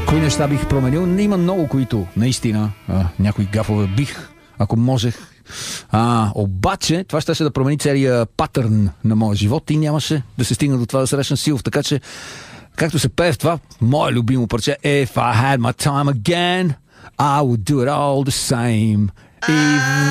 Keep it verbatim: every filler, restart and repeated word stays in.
Кои неща бих променил? Има много, които наистина а, някои гафове бих, ако можех. А, обаче, това ще се да промени целият патърн на моя живот и нямаше да се стигна до това да срещна Силов. Така че, както се пее в това, мое любимо парче, If I had my time again, I would do it all the same. Even